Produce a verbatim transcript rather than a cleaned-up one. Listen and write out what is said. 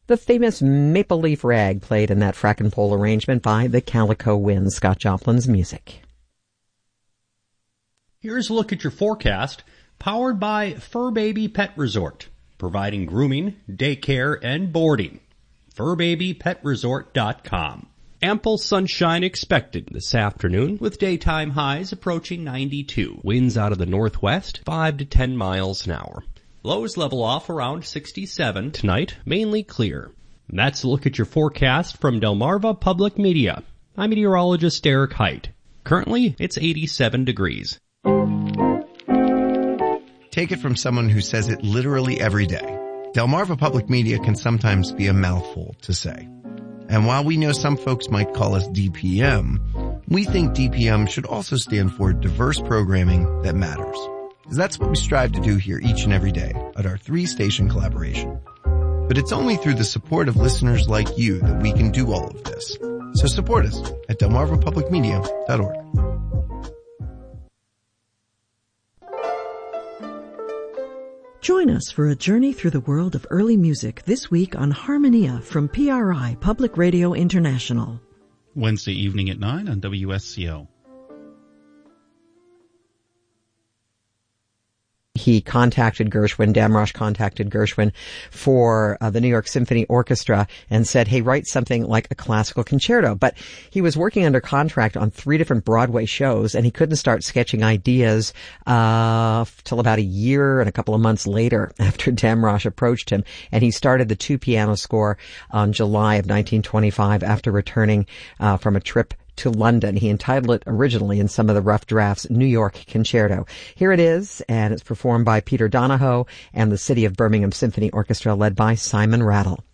The famous Maple Leaf Rag played in that frack and pole arrangement by the Calico Winds, Scott Joplin's music. Here's a look at your forecast, powered by Fur Baby Pet Resort, providing grooming, daycare, and boarding. fur baby pet resort dot com. Ample sunshine expected this afternoon, with daytime highs approaching ninety-two. Winds out of the northwest, five to ten miles an hour. Lows level off around sixty-seven. Tonight, mainly clear. And that's a look at your forecast from Delmarva Public Media. I'm meteorologist Derek Height. Currently, it's eighty-seven degrees. Take it from someone who says it literally every day. Delmarva Public Media can sometimes be a mouthful to say. And while we know some folks might call us D P M, we think D P M should also stand for diverse programming that matters. Because that's what we strive to do here each and every day at our three-station collaboration. But it's only through the support of listeners like you that we can do all of this. So support us at delmarva public media dot org. Join us for a journey through the world of early music this week on Harmonia from P R I Public Radio International. Wednesday evening at nine on W S C O. He contacted Gershwin, Damrosch contacted Gershwin for uh, the New York Symphony Orchestra and said, hey, write something like a classical concerto. But he was working under contract on three different Broadway shows, and he couldn't start sketching ideas uh till about a year and a couple of months later after Damrosch approached him. And he started the two-piano score on July of nineteen twenty-five after returning uh from a trip to London. He entitled it originally in some of the rough drafts, New York Concerto. Here it is, and it's performed by Peter Donahoe and the City of Birmingham Symphony Orchestra led by Simon Rattle.